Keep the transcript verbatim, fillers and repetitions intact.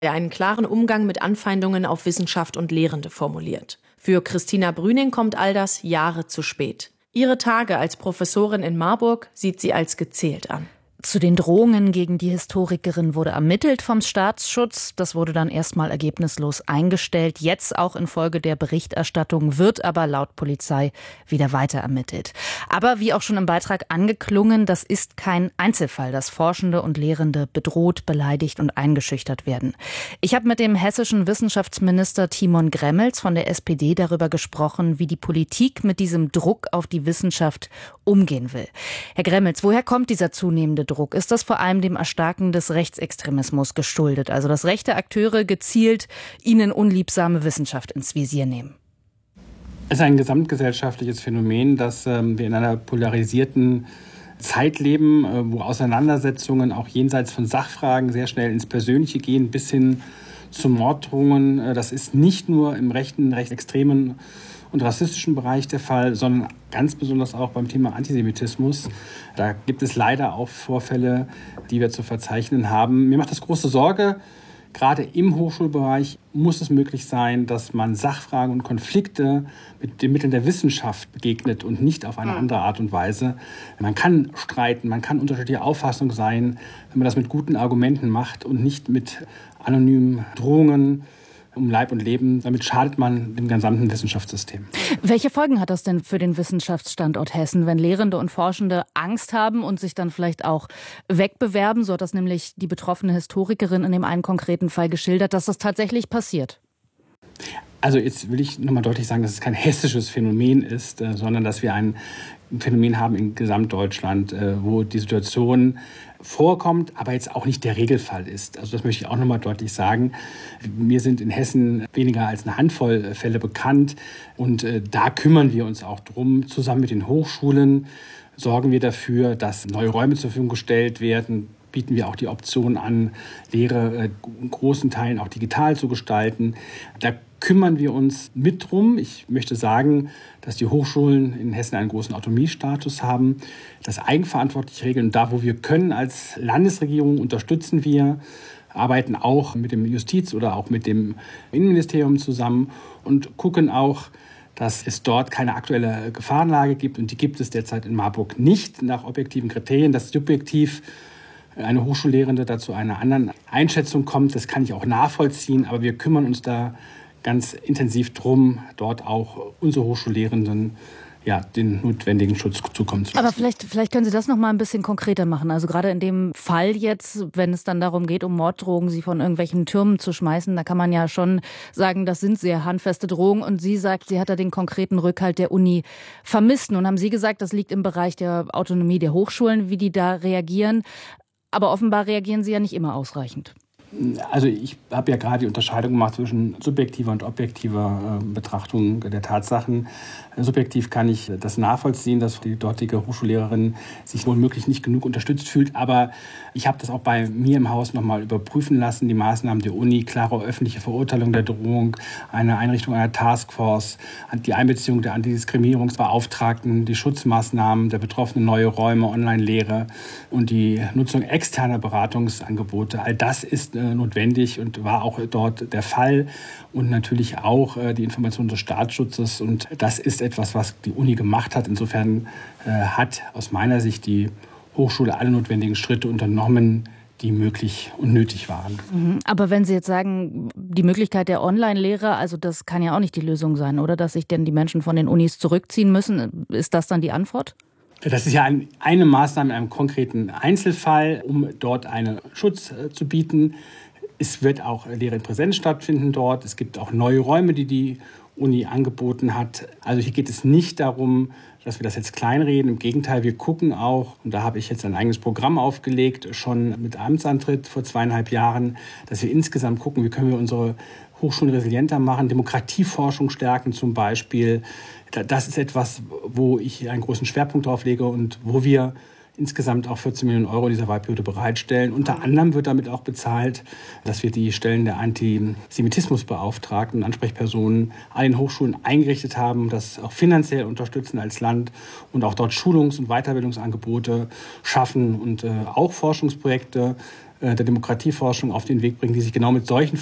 der einen klaren Umgang mit Anfeindungen auf Wissenschaft und Lehrende formuliert. Für Christina Brüning kommt all das Jahre zu spät. Ihre Tage als Professorin in Marburg sieht sie als gezählt an. Zu den Drohungen gegen die Historikerin wurde ermittelt vom Staatsschutz. Das wurde dann erstmal ergebnislos eingestellt. Jetzt auch infolge der Berichterstattung wird aber laut Polizei wieder weiter ermittelt. Aber wie auch schon im Beitrag angeklungen, das ist kein Einzelfall, dass Forschende und Lehrende bedroht, beleidigt und eingeschüchtert werden. Ich habe mit dem hessischen Wissenschaftsminister Timon Gremmels von der S P D darüber gesprochen, wie die Politik mit diesem Druck auf die Wissenschaft umgehen will. Herr Gremmels, woher kommt dieser zunehmende Druck? Ist das vor allem dem Erstarken des Rechtsextremismus geschuldet? Also dass rechte Akteure gezielt ihnen unliebsame Wissenschaft ins Visier nehmen? Es ist ein gesamtgesellschaftliches Phänomen, dass ähm, wir in einer polarisierten Zeit leben, äh, wo Auseinandersetzungen auch jenseits von Sachfragen sehr schnell ins Persönliche gehen, bis hin zu Morddrohungen. Äh, das ist nicht nur im rechten, rechtsextremen und rassistischen Bereich der Fall, sondern ganz besonders auch beim Thema Antisemitismus. Da gibt es leider auch Vorfälle, die wir zu verzeichnen haben. Mir macht das große Sorge. Gerade im Hochschulbereich muss es möglich sein, dass man Sachfragen und Konflikte mit den Mitteln der Wissenschaft begegnet und nicht auf eine andere Art und Weise. Man kann streiten, man kann unterschiedlicher Auffassung sein, wenn man das mit guten Argumenten macht und nicht mit anonymen Drohungen um Leib und Leben. Damit schadet man dem gesamten Wissenschaftssystem. Welche Folgen hat das denn für den Wissenschaftsstandort Hessen, wenn Lehrende und Forschende Angst haben und sich dann vielleicht auch wegbewerben? So hat das nämlich die betroffene Historikerin in dem einen konkreten Fall geschildert, dass das tatsächlich passiert. Also jetzt will ich nochmal deutlich sagen, dass es kein hessisches Phänomen ist, äh, sondern dass wir ein Phänomen haben in Gesamtdeutschland, äh, wo die Situation vorkommt, aber jetzt auch nicht der Regelfall ist. Also das möchte ich auch nochmal deutlich sagen. Mir sind in Hessen weniger als eine Handvoll Fälle bekannt und äh, da kümmern wir uns auch drum. Zusammen mit den Hochschulen sorgen wir dafür, dass neue Räume zur Verfügung gestellt werden. Bieten wir auch die Option an, Lehre äh, in großen Teilen auch digital zu gestalten. Da kümmern wir uns mit drum. Ich möchte sagen, dass die Hochschulen in Hessen einen großen Autonomiestatus haben, das eigenverantwortlich regeln. Und da, wo wir können als Landesregierung, unterstützen wir, arbeiten auch mit dem Justiz- oder auch mit dem Innenministerium zusammen und gucken auch, dass es dort keine aktuelle Gefahrenlage gibt. Und die gibt es derzeit in Marburg nicht nach objektiven Kriterien. Das subjektiv eine Hochschullehrende dazu einer anderen Einschätzung kommt, das kann ich auch nachvollziehen. Aber wir kümmern uns da ganz intensiv drum, dort auch unsere Hochschullehrenden ja, den notwendigen Schutz zukommen zu lassen. Aber vielleicht, vielleicht können Sie das noch mal ein bisschen konkreter machen. Also gerade in dem Fall jetzt, wenn es dann darum geht, um Morddrohungen, sie von irgendwelchen Türmen zu schmeißen, da kann man ja schon sagen, das sind sehr handfeste Drohungen. Und sie sagt, sie hat da den konkreten Rückhalt der Uni vermisst. Nun haben Sie gesagt, das liegt im Bereich der Autonomie der Hochschulen, wie die da reagieren. Aber offenbar reagieren sie ja nicht immer ausreichend. Also ich habe ja gerade die Unterscheidung gemacht zwischen subjektiver und objektiver äh, Betrachtung der Tatsachen. Subjektiv kann ich das nachvollziehen, dass die dortige Hochschullehrerin sich womöglich nicht genug unterstützt fühlt. Aber ich habe das auch bei mir im Haus nochmal überprüfen lassen. Die Maßnahmen der Uni, klare öffentliche Verurteilung der Drohung, eine Einrichtung einer Taskforce, die Einbeziehung der Antidiskriminierungsbeauftragten, die Schutzmaßnahmen der Betroffenen, neue Räume, Online-Lehre und die Nutzung externer Beratungsangebote. All das ist äh, notwendig und war auch dort der Fall. Und natürlich auch äh, die Information des Staatsschutzes. Und das ist etwas, was die Uni gemacht hat. Insofern äh, hat aus meiner Sicht die Hochschule alle notwendigen Schritte unternommen, die möglich und nötig waren. Aber wenn Sie jetzt sagen, die Möglichkeit der Online-Lehre, also das kann ja auch nicht die Lösung sein, oder? Dass sich denn die Menschen von den Unis zurückziehen müssen. Ist das dann die Antwort? Das ist ja ein, eine Maßnahme in einem konkreten Einzelfall, um dort einen Schutz äh, zu bieten. Es wird auch Lehre in Präsenz stattfinden dort. Es gibt auch neue Räume, die die Uni angeboten hat. Also hier geht es nicht darum, dass wir das jetzt kleinreden. Im Gegenteil, wir gucken auch, und da habe ich jetzt ein eigenes Programm aufgelegt, schon mit Amtsantritt vor zweieinhalb Jahren, dass wir insgesamt gucken, wie können wir unsere Hochschulen resilienter machen, Demokratieforschung stärken zum Beispiel. Das ist etwas, wo ich einen großen Schwerpunkt drauf lege und wo wir insgesamt auch vierzehn Millionen Euro in dieser Wahlperiode bereitstellen. Unter anderem wird damit auch bezahlt, dass wir die Stellen der Antisemitismusbeauftragten und Ansprechpersonen an den Hochschulen eingerichtet haben, das auch finanziell unterstützen als Land und auch dort Schulungs- und Weiterbildungsangebote schaffen und äh, auch Forschungsprojekte der Demokratieforschung auf den Weg bringen, die sich genau mit solchen